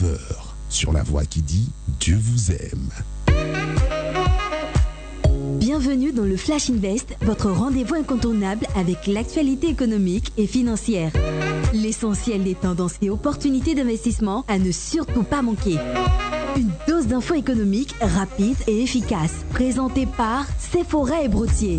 9h, sur la voix qui dit Dieu vous aime. Bienvenue dans le Flash Invest, votre rendez-vous incontournable avec l'actualité économique et financière. L'essentiel des tendances et opportunités d'investissement à ne surtout pas manquer. Une dose d'infos économiques rapide et efficace, présentée par Sephora et Broutier.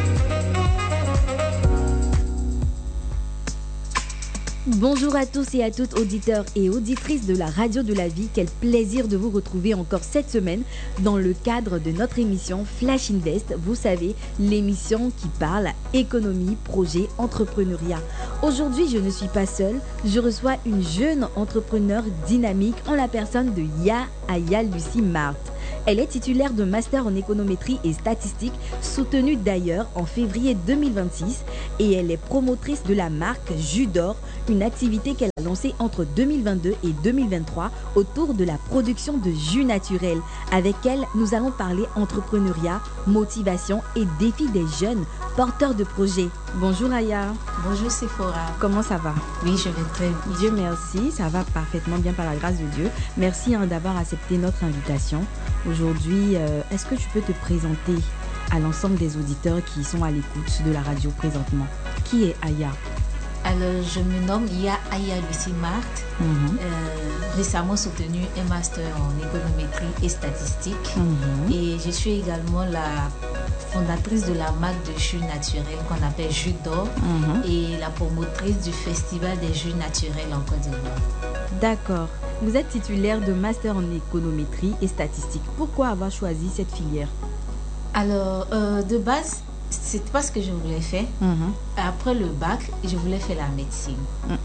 Bonjour à tous et à toutes, auditeurs et auditrices de la Radio de la Vie. Quel plaisir de vous retrouver encore cette semaine dans le cadre de notre émission Flash Invest. Vous savez, l'émission qui parle économie, projet, entrepreneuriat. Aujourd'hui, je ne suis pas seule. Je reçois une jeune entrepreneur dynamique en la personne de Aya Lucie Marthe. Elle est titulaire d'un master en économétrie et statistique, soutenu d'ailleurs en février 2026, et elle est promotrice de la marque Jus d'Or, une activité qu'elle a lancée entre 2022 et 2023 autour de la production de jus naturels. Avec elle, nous allons parler entrepreneuriat, motivation et défis des jeunes porteurs de projets. Bonjour Aya. Bonjour Sephora. Comment ça va? Oui, je vais très bien. Dieu merci, ça va parfaitement bien par la grâce de Dieu. Merci d'avoir accepté notre invitation. Aujourd'hui, est-ce que tu peux te présenter à l'ensemble des auditeurs qui sont à l'écoute de la radio présentement? Qui est Aya? Alors, je me nomme Aya Lucie Marthe. Récemment soutenu un master en économétrie et statistique. Et je suis également la fondatrice de la marque de jus naturels qu'on appelle Jus d'Or et la promotrice du Festival des jus naturels en Côte d'Ivoire. D'accord. Vous êtes titulaire de master en économétrie et statistique. Pourquoi avoir choisi cette filière? Alors, de base, c'est pas ce que je voulais faire. Après le bac, je voulais faire la médecine.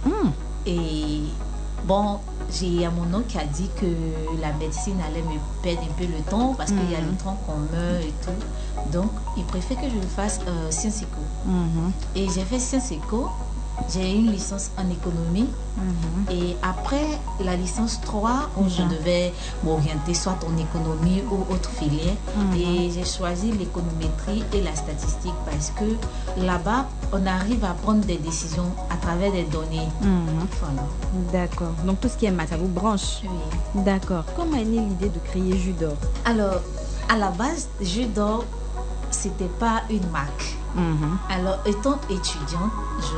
Et bon, j'ai mon oncle qui a dit que la médecine allait me perdre un peu le temps parce qu'il y a le temps qu'on meurt et tout. Donc, il préfère que je fasse Sciences Éco. Et j'ai fait Sciences Éco. J'ai une licence en économie et après la licence 3 où je devais m'orienter soit en économie ou autre filière et j'ai choisi l'économétrie et la statistique parce que là-bas on arrive à prendre des décisions à travers des données. Voilà. D'accord. Donc tout ce qui est maths, ça vous branche? Oui. D'accord. Comment est née l'idée de créer Jus d'Or? Alors, à la base, Jus d'Or, c'était pas une marque. Alors, étant étudiante,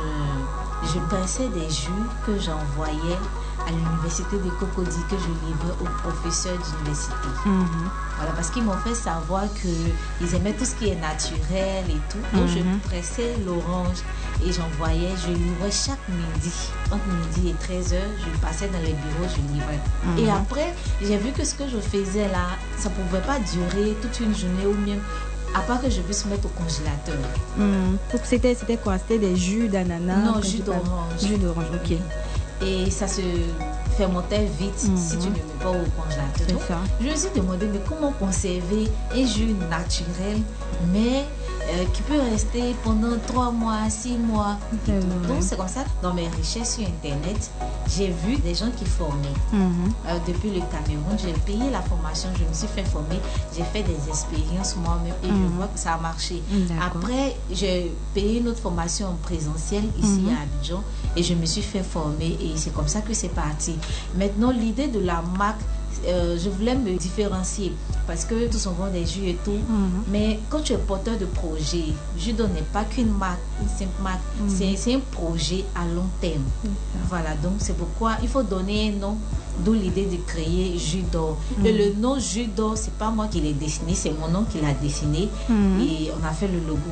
je pressais des jus que j'envoyais à l'université de Cocody, que je livrais aux professeurs d'université. Voilà, parce qu'ils m'ont fait savoir qu'ils aimaient tout ce qui est naturel et tout. Donc, je pressais l'orange et j'envoyais, je livrais chaque midi. Entre midi et 13h, je passais dans les bureaux, je livrais. Et après, j'ai vu que ce que je faisais là, ça ne pouvait pas durer toute une journée ou même à part que je puisse mettre au congélateur. Donc c'était quoi? C'était des jus d'ananas? Non, jus d'orange. Jus d'orange, ok. Et ça se fermentait vite si tu ne mets pas au congélateur. C'est ça. Je me suis demandé, mais comment conserver un jus naturel, mais qui peut rester pendant 3 mois, 6 mois. Donc c'est comme ça, dans mes recherches sur Internet, j'ai vu des gens qui formaient. Depuis le Cameroun, j'ai payé la formation, je me suis fait former, j'ai fait des expériences moi-même et je vois que ça a marché. Après, j'ai payé une autre formation en présentiel ici à Abidjan et je me suis fait former et c'est comme ça que c'est parti. Maintenant, l'idée de la marque, je voulais me différencier parce que tout souvent des jus et tout, mais quand tu es porteur de projet, Jus d'Or n'est pas qu'une marque, une simple marque, c'est un projet à long terme. Voilà, donc c'est pourquoi il faut donner un nom, d'où l'idée de créer Jus d'Or. Et le nom Jus d'Or, c'est pas moi qui l'ai dessiné, c'est mon oncle qui l'a dessiné et on a fait le logo.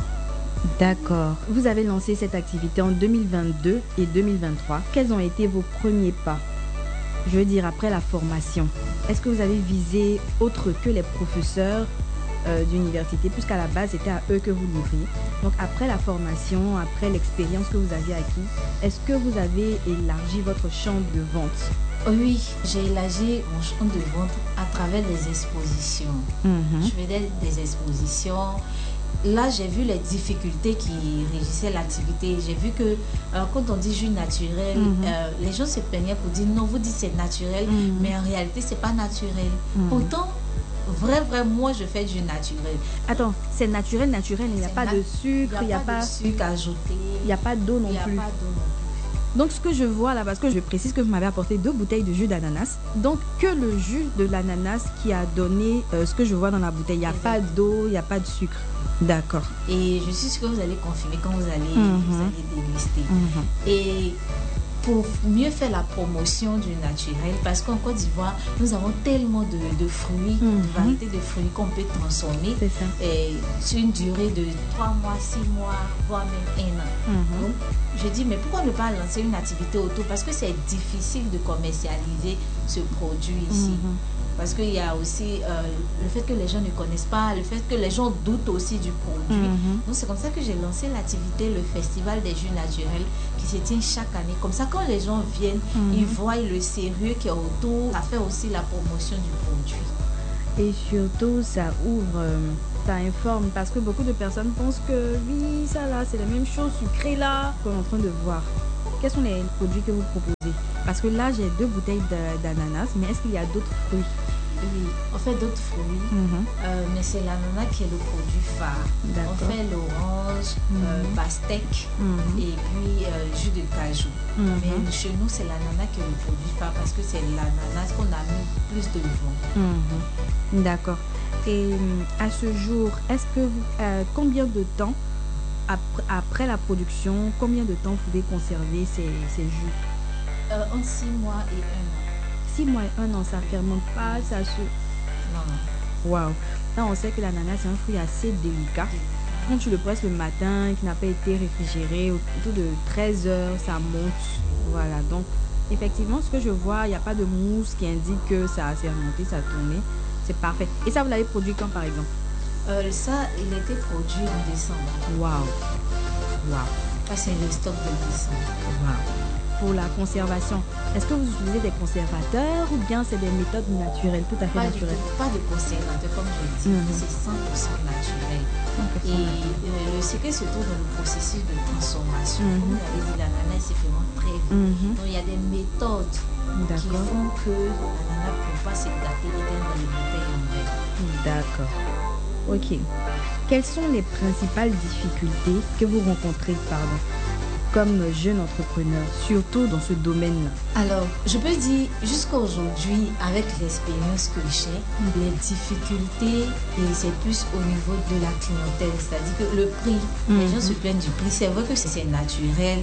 D'accord. Vous avez lancé cette activité en 2022 et 2023. Quels ont été vos premiers pas? Je veux dire, après la formation, est-ce que vous avez visé autre que les professeurs d'université, puisqu'à la base, c'était à eux que vous livriez? Donc, après la formation, après l'expérience que vous aviez acquise, est-ce que vous avez élargi votre champ de vente? Oui, j'ai élargi mon champ de vente à travers des expositions. Je faisais des expositions. Là, j'ai vu les difficultés qui régissaient l'activité. J'ai vu que quand on dit jus naturel, les gens se plaignaient pour dire non, vous dites c'est naturel, mais en réalité, c'est pas naturel. Pourtant, vrai, moi, je fais du naturel. Attends, c'est naturel, il n'y a pas de sucre, il n'y a pas de sucre ajouté. Il n'y a pas d'eau non plus. Il n'y a pas d'eau non plus. Donc, ce que je vois là, parce que je précise que vous m'avez apporté 2 bouteilles de jus d'ananas. Donc, que le jus de l'ananas qui a donné ce que je vois dans la bouteille. Il n'y a pas d'eau, il n'y a pas de sucre. D'accord. Et je suis sûre que vous allez confirmer quand vous allez déguster. Et pour mieux faire la promotion du naturel, parce qu'en Côte d'Ivoire, nous avons tellement de fruits, de variétés de fruits qu'on peut transformer sur une durée de 3 mois, 6 mois, voire même 1 an. Donc, je dis, mais pourquoi ne pas lancer une activité autour? Parce que c'est difficile de commercialiser ce produit ici. Parce qu'il y a aussi le fait que les gens ne connaissent pas, le fait que les gens doutent aussi du produit. Donc c'est comme ça que j'ai lancé l'activité, le Festival des jus naturels, qui se tient chaque année. Comme ça, quand les gens viennent, ils voient le sérieux qui est autour. Ça fait aussi la promotion du produit. Et surtout, ça ouvre, ça informe. Parce que beaucoup de personnes pensent que oui, ça là, c'est la même chose sucrée là qu'on est en train de voir. Quels sont les produits que vous proposez? Parce que là, j'ai 2 bouteilles d'ananas, mais est-ce qu'il y a d'autres fruits? Oui, on fait d'autres fruits, mais c'est l'ananas qui est le produit phare. On fait l'orange, pastèque et puis jus de cajou. Mais chez nous, c'est l'ananas qui est le produit phare parce que c'est l'ananas qu'on a mis plus de vent. D'accord. Et à ce jour, est-ce que combien de temps après la production, combien de temps vous pouvez conserver ces jus? Entre 6 mois et 1 an. 6 mois et 1 an, ça ne fermente pas, ça se... Non. Waouh. Là, on sait que l'ananas, c'est un fruit assez délicat. Quand tu le presses le matin, qui n'a pas été réfrigéré, autour de 13 heures, ça monte. Voilà, donc, effectivement, ce que je vois, il n'y a pas de mousse qui indique que ça a fermenté, ça a tourné. C'est parfait. Et ça, vous l'avez produit quand, par exemple? Ça, il a été produit en décembre. Waouh. Ça, c'est le stock de décembre. Waouh. Pour la conservation, est-ce que vous utilisez des conservateurs ou bien c'est des méthodes naturelles, tout à fait naturelles? Pas de conservateurs, comme je le dis, c'est 100% naturel. Et le secret se trouve dans le processus de transformation. Comme vous avez dit, l'ananas se fermente très vite. Donc il y a des méthodes qui font que l'ananas ne peut pas se gâter et être dans les bouteilles en verre. D'accord. Ok. Quelles sont les principales difficultés que vous rencontrez, comme jeune entrepreneur, surtout dans ce domaine-là? Alors, je peux dire, jusqu'à aujourd'hui, avec l'expérience que j'ai, les difficultés, et c'est plus au niveau de la clientèle, c'est-à-dire que le prix, les gens se plaignent du prix. C'est vrai que c'est naturel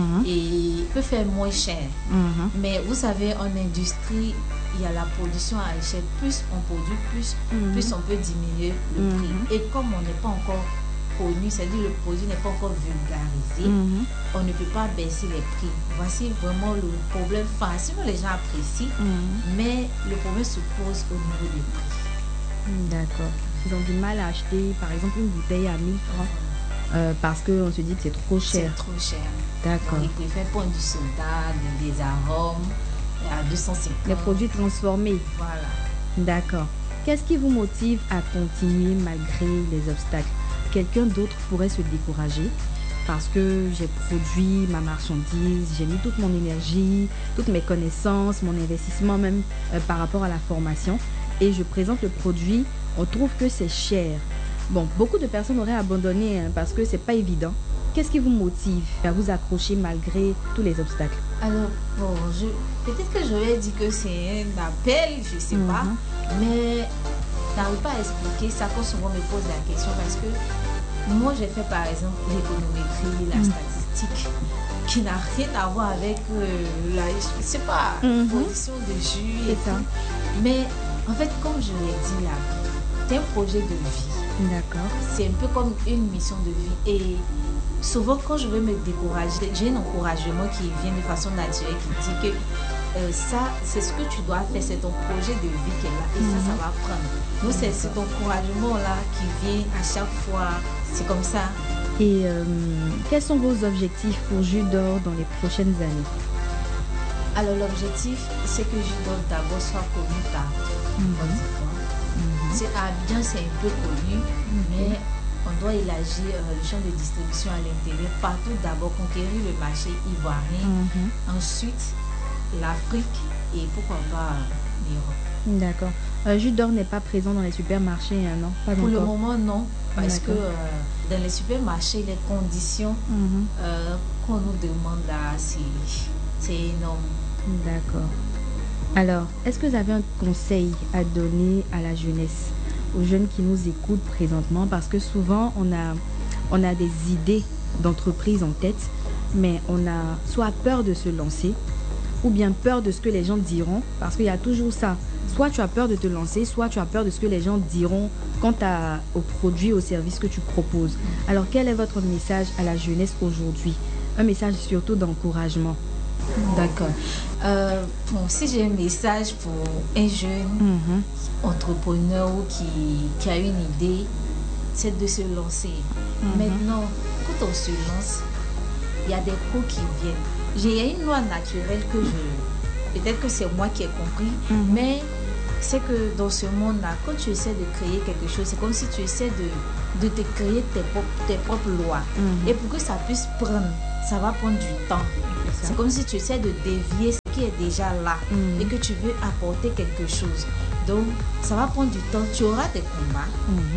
et peut faire moins cher. Mais vous savez, en industrie, il y a la production à échelle. Plus on produit, plus on peut diminuer le prix. Et comme on n'est pas encore connu, c'est-à-dire le produit n'est pas encore vulgarisé, on ne peut pas baisser les prix. Voici vraiment le problème phare. Sinon les gens apprécient, mais le problème se pose au niveau des prix. D'accord. Ils ont du mal à acheter, par exemple, une bouteille à 1000 francs parce qu'on se dit que c'est trop cher. C'est trop cher. D'accord. Ils préfèrent prendre du soda, des arômes à 250. Les produits transformés. Voilà. D'accord. Qu'est-ce qui vous motive à continuer malgré les obstacles? Quelqu'un d'autre pourrait se décourager parce que j'ai produit ma marchandise, j'ai mis toute mon énergie, toutes mes connaissances, mon investissement même par rapport à la formation et je présente le produit, on trouve que c'est cher. Bon, beaucoup de personnes auraient abandonné parce que c'est pas évident. Qu'est-ce qui vous motive à vous accrocher malgré tous les obstacles? Alors, bon, peut-être que j'aurais dit que c'est un appel, je sais pas, mais je n'arrive pas à expliquer ça quand souvent on me pose la question parce que moi j'ai fait par exemple l'économétrie, la statistique qui n'a rien à voir avec la, je sais pas, production de jus et tout. Mais en fait, comme je l'ai dit là, c'est un projet de vie. D'accord. C'est un peu comme une mission de vie et souvent quand je veux me décourager, j'ai un encouragement qui vient de façon naturelle qui dit que ça, c'est ce que tu dois faire, c'est ton projet de vie qui est là et ça va prendre. Donc c'est cet encouragement-là qui vient à chaque fois, c'est comme ça. Et quels sont vos objectifs pour Jus d'Or dans les prochaines années? Alors l'objectif, c'est que Jus d'Or d'abord soit connu par Côte d'Ivoire. C'est à Abidjan, c'est un peu connu, mais on doit élargir le champ de distribution à l'intérieur, partout d'abord conquérir le marché ivoirien, ensuite l'Afrique et pourquoi pas l'Europe. D'accord. Jus d'or n'est pas présent dans les supermarchés, hein, non? Pas Pour encore. le moment, non. Parce que D'accord. dans les supermarchés, les conditions Mhm. qu'on nous demande là, c'est énorme. D'accord. Alors, est-ce que vous avez un conseil à donner à la jeunesse, aux jeunes qui nous écoutent présentement? Parce que souvent, on a des idées d'entreprise en tête, mais on a soit peur de se lancer, ou bien peur de ce que les gens diront, parce qu'il y a toujours ça. Soit tu as peur de te lancer, soit tu as peur de ce que les gens diront quant aux produits, aux services que tu proposes. Alors, quel est votre message à la jeunesse aujourd'hui? Un message surtout d'encouragement. D'accord. Bon, si j'ai un message pour un jeune Mhm. entrepreneur qui a une idée, c'est de se lancer. Maintenant, quand on se lance, il y a des coups qui viennent. J'ai une loi naturelle que peut-être que c'est moi qui ai compris, mais c'est que dans ce monde-là, quand tu essaies de créer quelque chose, c'est comme si tu essaies de te créer tes propres lois. Et pour que ça puisse prendre, ça va prendre du temps. C'est comme si tu essaies de dévier ce qui est déjà là et que tu veux apporter quelque chose. Donc, ça va prendre du temps. Tu auras des combats.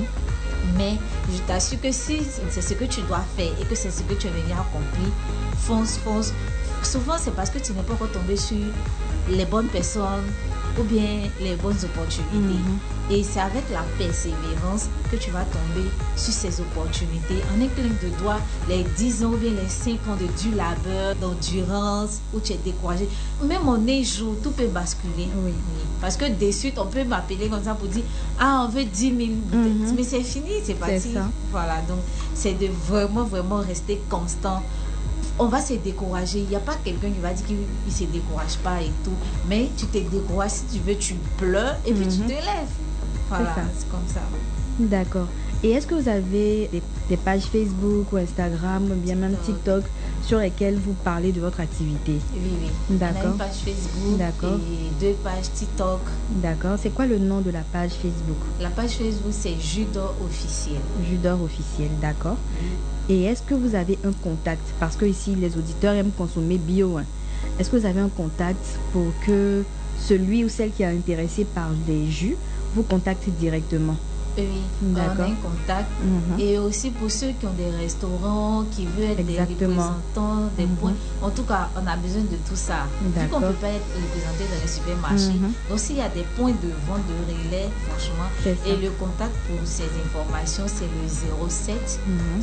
Mais je t'assure que si c'est ce que tu dois faire et que c'est ce que tu es venu accomplir, fonce. Souvent, c'est parce que tu n'es pas encore tombé sur les bonnes personnes ou bien les bonnes opportunités. Et c'est avec la persévérance que tu vas tomber sur ces opportunités. En un clin de doigt, les 10 ans ou bien les 5 ans de dur labeur, d'endurance, où tu es découragé, même en un jour, tout peut basculer. Oui. Parce que de suite, on peut m'appeler comme ça pour dire « Ah, on veut 10 000 bouteilles. Mais c'est fini, c'est parti. C'est ça. Voilà, donc c'est de vraiment rester constant. On va se décourager. Il n'y a pas quelqu'un qui va dire qu'il ne se décourage pas et tout. Mais tu te décourages si tu veux, tu pleures et puis tu te lèves. Voilà, c'est comme ça. D'accord. Et est-ce que vous avez des pages Facebook ou Instagram ou bien même TikTok sur lesquelles vous parlez de votre activité? Oui. D'accord. On a une page Facebook et 2 pages TikTok. D'accord. C'est quoi le nom de la page Facebook? La page Facebook, c'est Jus d'or officiel. Jus d'or officiel, d'accord. Et est-ce que vous avez un contact? Parce que ici, les auditeurs aiment consommer bio. Hein. Est-ce que vous avez un contact pour que celui ou celle qui est intéressé par les jus vous contacte directement? Oui, on a un contact. Et aussi pour ceux qui ont des restaurants, qui veulent être des représentants, des points. En tout cas, on a besoin de tout ça. Vu qu'on ne peut pas être représenté dans les supermarchés. Donc, s'il y a des points de vente de relais, franchement. Et le contact pour ces informations, c'est le 07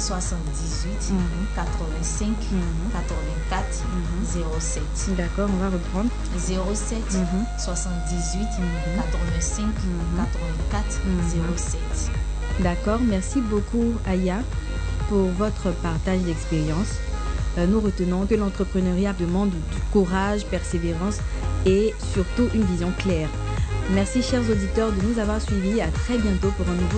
78 85 84 07. D'accord, on va reprendre. 07 78 85 84 07. D'accord, merci beaucoup Aya pour votre partage d'expérience. Nous retenons que l'entrepreneuriat demande du courage, persévérance et surtout une vision claire. Merci chers auditeurs de nous avoir suivis. À très bientôt pour un nouveau